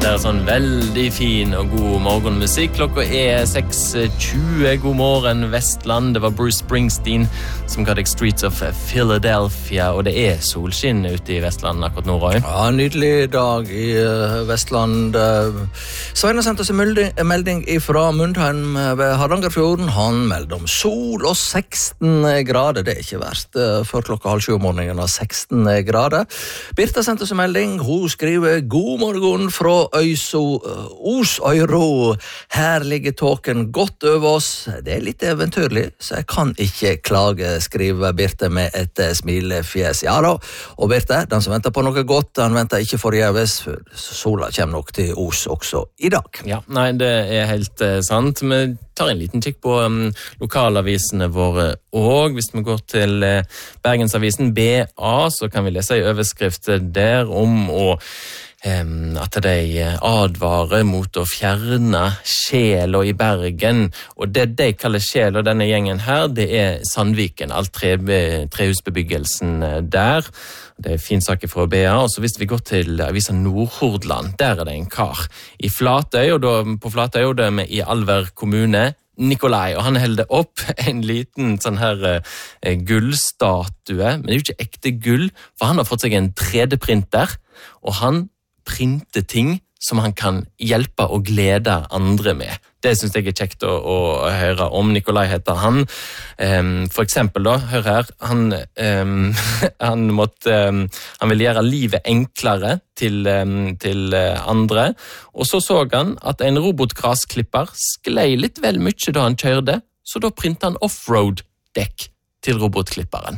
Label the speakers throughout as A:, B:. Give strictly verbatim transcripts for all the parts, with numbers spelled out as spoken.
A: Det er sånn veldig fin og god morgenmusikk. Klokka er seks tjue. God morgen, Vestland. Det var Bruce Springsteen som ga deg Streets of Philadelphia, og det er solskinn ute i Vestland akkurat nå, Roy.
B: Ja, nydelig dag i uh, Vestland. Svein har sendt oss en melding, en melding fra Mundheim ved Hardangerfjorden. Han melder om sol og seksten grader. Det er ikke verst. Før klokka halv sju om morgenen av seksten grader. Birta sendte oss en melding. Hun skriver god morgen fra Øyso, Osøyro. Her ligger tåken godt over oss. Det er litt eventyrlig, så jeg kan ikke klage, skriver Birte med et smilefjes. Ja da, og Birte, den som venter på noe godt, den venter ikke forgjeves, for sola kommer nok til Os også i dag.
A: Ja, nei, det er helt uh, sant. Vi tar en liten kikk på um, lokalavisene våre, og hvis vi går til uh, Bergensavisen B A, så kan vi lese i overskrift der om å Um, at de advarer mot å fjerne sjela i Bergen, og det de kaller sjela, denne gjengen her, det er Sandviken, alt tre, trehusbebyggelsen der. Det er fin sak fra B A, og så hvis vi går til avisen Nordhordland, der er det en kar i Flatøy, og da på Flatøy, og det er med i Alver kommune, Nikolai, og han holder opp en liten sånn her eh, gullstatue, men det er jo ikke ekte gull, for han har fått seg en tre D-printer, og han printe ting som han kan hjelpe og glede andre med. Det synes jeg er kjekt å, å høre om. Nikolai heter han. Um, for eksempel da, hør her, han, um, han, måtte, um, han ville gjøre livet enklere til, um, til andre, og så så han at en robotgrasklipper sklei litt vel mye da han kjørte, så da printet han offroad-dekk til robotklipperen.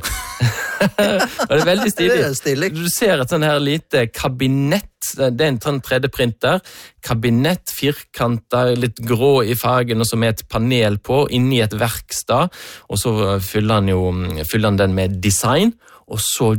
A: Og det er veldig stilig.
B: Det er stilig.
A: Du ser et sånn her lite kabinett, det er en sånn tre D-printer, kabinett, firkanter, litt grå i fargen, og så med et panel på, inni et verkstad, og så fyller han jo fyller han den med design, og så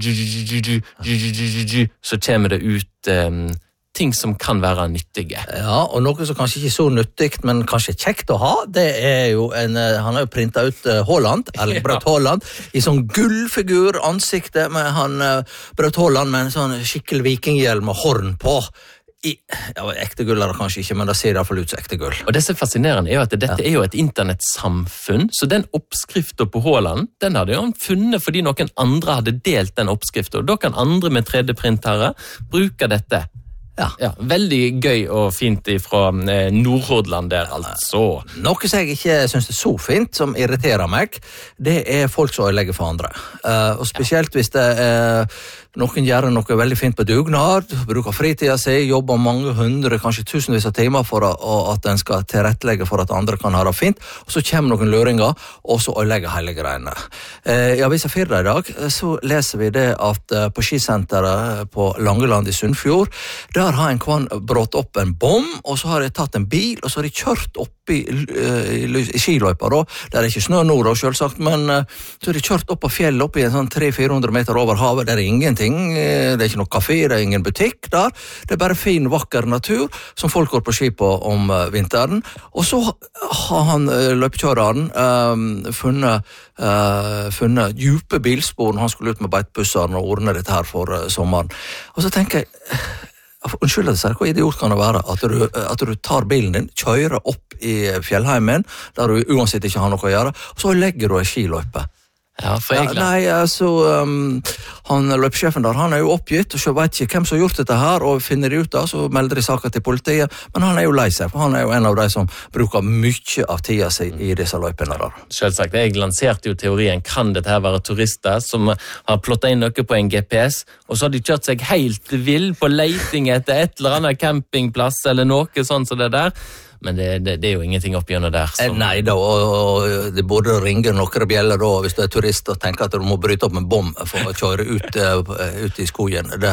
A: så kommer det ut um, ting som kan være nyttige.
B: Ja, og noe som kanskje ikke er så nyttig, men kanskje kjekt å ha, det er jo en, han har jo printet ut Haaland, eller Braut Haaland, i sånn gullfigur ansiktet med han Braut Haaland med en sånn skikkelig vikinghjelm og horn på. I, ja, ekte gull er det kanskje ikke, men det ser i hvert fall ut som ekte gull.
A: Og det som er fascinerende er jo at dette ja. er jo et internettsamfunn, så den oppskriften på Haaland, den hadde jo han funnet fordi noen andre hadde delt den oppskriften, og da kan andre med tre D-printere bruke dette. Ja. ja, veldig gøy og fint fra eh, Nordhordland der, altså.
B: Noe som jeg ikke synes er så fint, som irriterer meg, det er folk som ødelegger for andre. Uh, og spesielt ja. hvis det er uh, noen gjør noe veldig fint på dugnad, bruker fritida si, jobber mange hundre, kanskje tusenvis av timer for å, at en skal tilrettelegge for at andre kan ha det fint, og så kommer noen løringer, og så ødelegger hele greiene. Uh, I avisa Firda i dag, så leser vi det at uh, på skisenteret på Langeland i Sunnfjord, der har en kvann brått opp en bom, og så har de tatt en bil, og så har de kjørt opp i, i, i skiløypa da. Det er ikke snø nå da, selvsagt, men uh, så har de kjørt opp på fjellet, opp i en sånn tre til fire hundre meter over havet. Det er ingenting, det er ikke noe kafé, det er ingen butikk der. Det er bare fin, vakker natur som folk går på ski på om uh, vinteren. Og så har han uh, løpekjøreren um, funnet, uh, funnet djupe bilspor når han skulle ut med beitbusseren og ordne dette her for uh, sommeren. Og så tenker jeg, unnskyld det, hvor idiot kan det være at du, at du tar bilen din, kjører opp i fjellheimen, der du uansett ikke har noe å gjøre, og så legger du en skiløype.
A: Ja, for egentlig.
B: Ja, nei, altså, um, han løpsjefen der, han er jo oppgitt, og så vet ikke hvem som har gjort dette her, og finner de ut da, så melder de saker til politiet, men han er jo lei seg, for han er jo en av de som bruker mye av tida si i disse løypene der.
A: Selvsagt, jeg lanserte jo teorien, kan dette her være turister som har plottet inn noe på en G P S, og så har de kjørt seg helt vill på leiting etter et eller annet campingplass, eller noe sånt som det der, men det, det, det er jo ingenting oppgjennom der. Som...
B: Nei da, og, og det burde ringe noen bjeller da, hvis du er turist og tenker at du må bryte opp en bom for å kjøre ut, uh, ut i skogen. Det,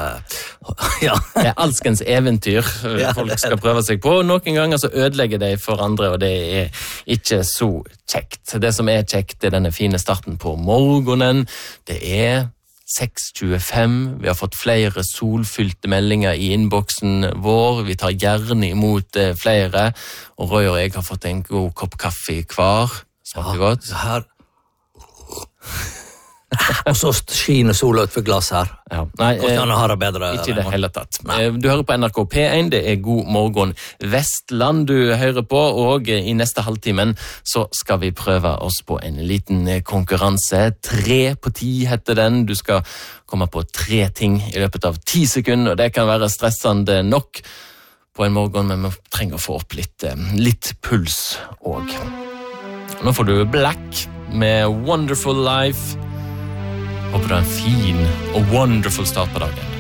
B: ja.
A: det er alskens eventyr folk skal prøve seg på. Noen ganger så ødelegger de for andre, og det er ikke så kjekt. Det som er kjekt er denne fine starten på morgenen. Det er seks tjuefem, vi har fått flere solfylte meldinger i innboksen vår, vi tar gjerne imot eh, flere, og Roy og jeg har fått en god kopp kaffe hver, smaker ja, godt.
B: Her. Og så skiner sola ut for glass her.
A: Ja. Nei,
B: Hvordan kan jeg ha det bedre?
A: Ikke i det hele tatt. Du hører på N R K P én, det er God morgen Vestland du hører på, og i neste halvtimen så skal vi prøve oss på en liten konkurranse. Tre på ti heter den. Du skal komme på tre ting i løpet av ti sekunder, og det kan være stressende nok på en morgen, men vi trenger å få opp litt, litt puls også. Nå får du Black med Wonderful Life. Håper du har en fin og wonderful start på dagen.